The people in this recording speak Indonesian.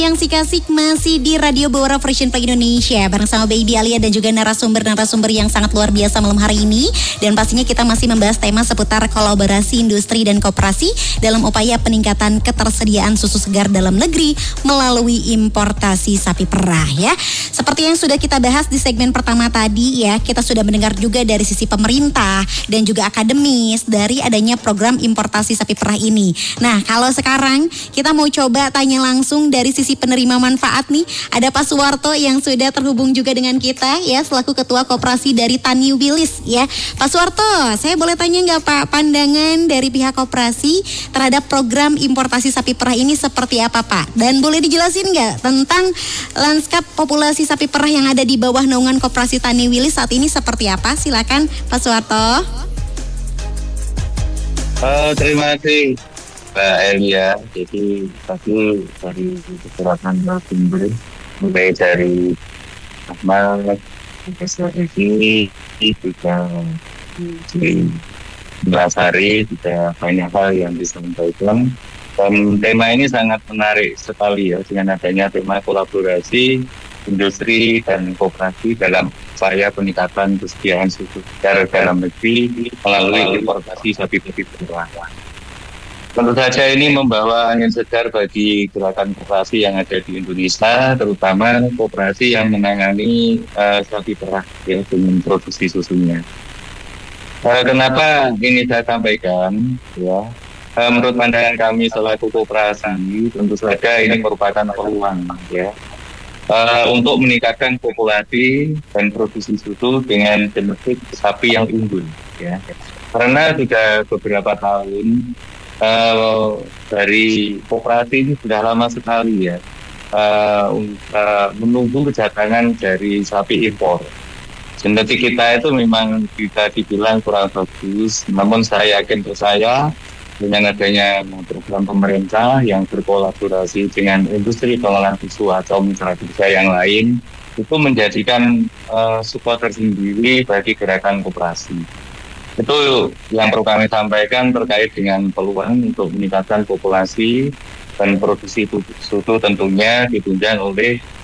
Yang Sikasik masih di Radio Bawara Fresh Pagi Indonesia bareng sama Baby Alia dan juga narasumber yang sangat luar biasa malam hari ini. Dan pastinya kita masih membahas tema seputar kolaborasi industri dan koperasi dalam upaya peningkatan ketersediaan susu segar dalam negeri melalui importasi sapi perah ya. Seperti yang sudah kita bahas di segmen pertama tadi ya, kita sudah mendengar juga dari sisi pemerintah dan juga akademis dari adanya program importasi sapi perah ini. Nah, kalau sekarang kita mau coba tanya langsung dari sisi penerima manfaat nih, ada Pak Suwarto yang sudah terhubung juga dengan kita ya, selaku Ketua Koperasi dari Tani Wilis ya. Pak Suwarto, saya boleh tanya nggak Pak, pandangan dari pihak koperasi terhadap program importasi sapi perah ini seperti apa Pak? Dan boleh dijelasin nggak tentang lanskap populasi sapi perah yang ada di bawah naungan Koperasi Tani Wilis saat ini seperti apa? Silakan Pak Suwarto. Terima kasih Mbak Elia. Jadi tadi dari keterangan narasumber mulai dari Ahmad, Profesor juga di Belasari, juga banyak hal yang disampaikan. Dan tema ini sangat menarik sekali ya, dengan adanya tema kolaborasi industri dan koperasi dalam upaya peningkatan kesediaan susu segar dalam negeri melalui importasi sapi-sapi perah. Tentu saja ini membawa angin segar bagi gerakan koperasi yang ada di Indonesia, terutama koperasi yang menangani sapi perah ya, dengan produksi susunya. Kenapa ini saya sampaikan ya? Menurut pandangan kami selaku koperasi, tentu saja ini merupakan peluang ya, untuk meningkatkan populasi dan produksi susu dengan genetik sapi yang unggul ya. Karena sudah beberapa tahun dari koperasi ini sudah lama sekali ya menunggu kedatangan dari sapi impor. Genetik kita itu memang bisa dibilang kurang bagus, namun saya yakin percaya dengan adanya program pemerintah yang berkolaborasi dengan industri pengolahan susu atau mitra kerja yang lain, itu menjadikan support tersendiri bagi gerakan koperasi. Itu yang perlu kami sampaikan terkait dengan peluang untuk meningkatkan populasi dan produksi susu tentunya ditunjang oleh